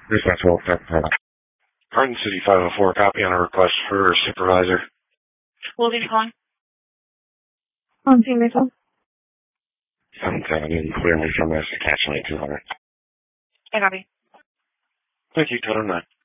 Dispatch will Garden City 504, copy on a request for supervisor. Will be calling. On team Mitchell. 770, clear me from this, catch light 200. I copy. Thank you, Total 9.